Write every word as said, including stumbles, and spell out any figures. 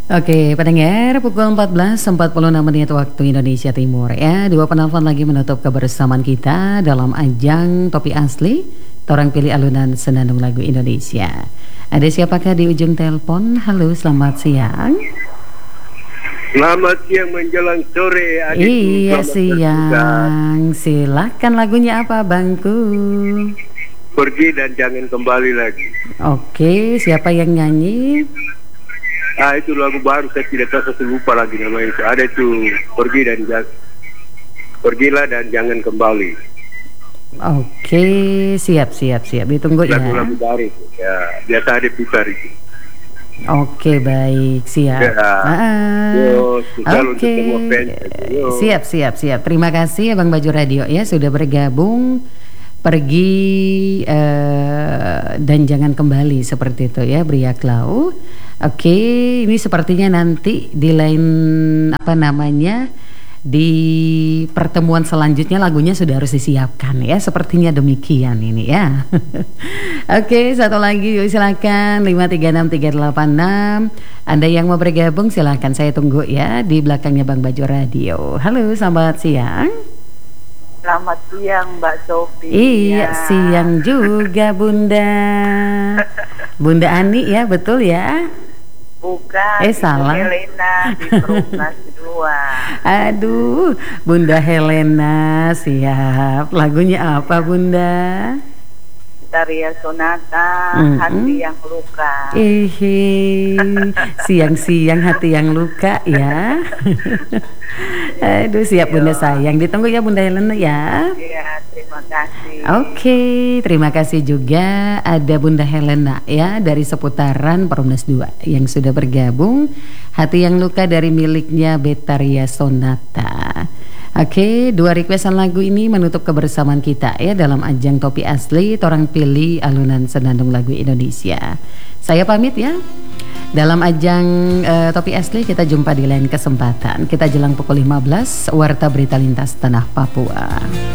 Oke, pendengar, pukul empat belas empat puluh enam menit waktu Indonesia Timur ya. Dua penelpon lagi menutup kebersamaan kita dalam ajang Topi Asli, Torang Pilih Alunan Senandung Lagu Indonesia. Ada siapakah di ujung telepon? Halo, selamat siang. Selamat siang menjelang sore. Adikku, iya siang. Silakan lagunya apa, Bangku? Pergi dan jangan kembali lagi. Oke, siapa yang nyanyi? Ah, itu lagu baru, saya tidak tahu, saya lupa lagi namanya itu. Ada itu, pergi dan jangan, pergilah dan jangan kembali. Oke, siap siap siap. Ditunggu ya. Lagu-lagu baru itu. Ya, biasa ada putar itu. Oke, baik, siap. Ya. Ah, Oke, siap siap siap. Terima kasih Abang Baju Radio ya sudah bergabung. Pergi uh, dan jangan kembali seperti itu ya, Briak Lau. Oke, ini sepertinya nanti di lain apa namanya di pertemuan selanjutnya lagunya sudah harus disiapkan ya, sepertinya demikian ini ya. Oke, satu lagi yuk, silakan lima tiga enam tiga delapan enam. Anda yang mau bergabung silakan, saya tunggu ya di belakangnya Bang Baju Radio. Halo, selamat siang. Selamat siang Mbak Sofi. Iya, ya. Siang juga Bunda. Bunda Ani ya, betul ya? Bukan, eh salah. Helena di Perumnas dua. Aduh, Bunda Helena, siap. Lagunya apa Bunda? Tarian Sonata, mm-hmm. Hati yang Luka. Ehe, siang-siang hati yang luka ya. Aduh, siap Bunda sayang. Ditunggu ya Bunda Helena ya. Iya, terima kasih. Oke, terima kasih juga ada Bunda Helena ya dari seputaran Perumnas dua yang sudah bergabung. Hati yang luka dari miliknya Betaria Sonata. Oke, dua requestan lagu ini menutup kebersamaan kita ya dalam ajang Topi Asli, Torang Pilih Alunan Senandung Lagu Indonesia. Saya pamit ya. Dalam ajang uh, Topi Asli kita jumpa di lain kesempatan. Kita jelang pukul lima belas, Warta Berita Lintas Tanah Papua.